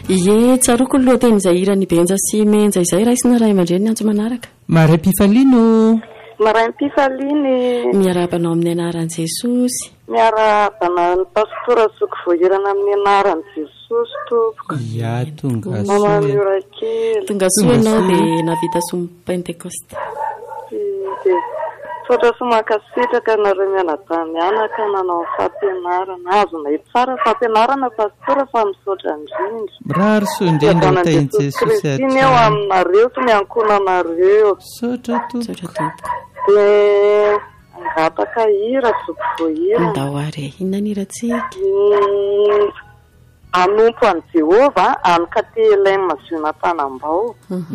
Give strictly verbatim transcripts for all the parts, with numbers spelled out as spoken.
Ie tsaroko ny lohateny izay irany benja sy menja izay raisina ray aman-dreny ny antso manaraka. Maray Pifalino. Maray Pifaliny. Miarabanao amin'ny anaran'i Jesosy. Miarabana ny pastora Zoko voahirana amin'ny anaran'i Jesosy tompoko. Ya tonga soa. Mama Mirakely. Tonga soa ianao dia navita somo Pentecoste. Dia sotra somakasitraka nareo mianadamianaka nanao fampianarana azona hita tsara fampianarana pastora fa misaotra indrindra. Rary soa indrindra ho tain'i Jesosy aty. Iny eo aminareo sy miankonanareo. Sotra tompoko. Dia angataka hira Zoko voahirana. Andao are inona ny hiratsika? Anompo an'i Jehova ankate ilay mazona tanambao.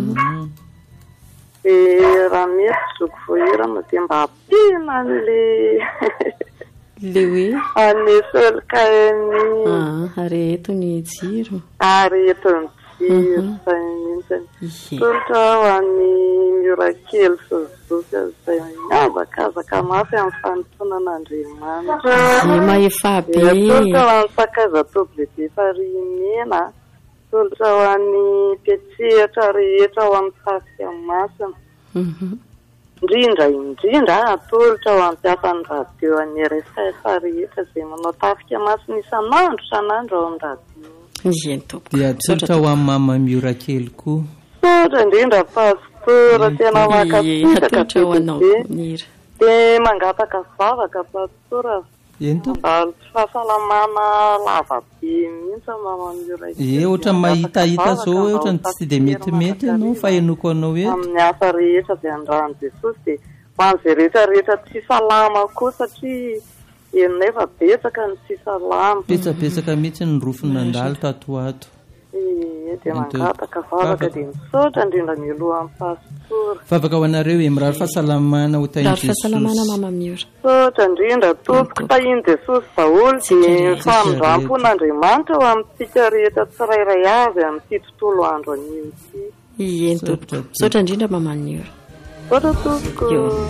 Dia raha mety Zoko voahirana dia mba ampiana an'ilay le hoe anesolikainy areto ny jiro areto ny jiro mihitsiny tolotra ho an'ny Mirakely Sozoka izay miazakazaka mafy amin'ny fanotonan'Andriamanitra. Ie maefa be. Tolotra ho an'ny Sakaza Toby lehibe Farimena. Tolotra ho an'ny Mpiatsehatra rehetra ho amin'ny Tafika Masina. Indrindra indrindra atolotra ho an'ny mpiasan'ny radio an'ny R S F rehetra izay manao Tafika Masina isan'andro isan'andro ao amin'ny radio. Izy tompoko. Dia tolotra ho amin'ny Mama Mirakely koa. Sotra indrindra pastora tena makasitraka be. Dia mangataka vavaka pastora. Mbaly fahasalamana lava be mihitsy Mama Mirakely. Ie ohatra mahitahita zao ohatra tsy dia metimety ianao fa henoko anao eto. Amin'ny asa rehetra dia andrahan'i Jesosy dia ho an'izay rehetra rehetra tsy salama koa satria enina efa betsaka ny tsy salama. Betsabetsaka mihitsy ny rofin nandalo tato ato. Ie dia mangataka vavaka dia misaotra indrindra mialohan'ny pastora. Vavaka ho anareo e mirary fahasalamana ho tain'i Jesosy. Fahasalamana Mama Miora. Sotra indrindra tompoko tahiany Jesosy daholo dia famindrampon'Andriamanitra ho amintsika rehetra tsirairay avy amin'ity tontolo andro anio ity. Ie tompoko. Sotra indrindra Mama Miora. Sotra tompoko.